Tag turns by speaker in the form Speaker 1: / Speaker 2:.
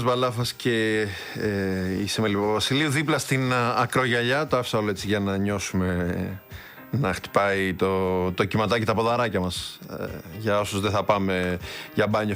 Speaker 1: Βαλάφας και η Σεμελιβό Βασιλείου δίπλα στην ακρογιαλιά. Το άφησα όλο έτσι για να νιώσουμε να χτυπάει το κυματάκι τα ποδαράκια μας. Για όσους δεν θα πάμε για μπάνιο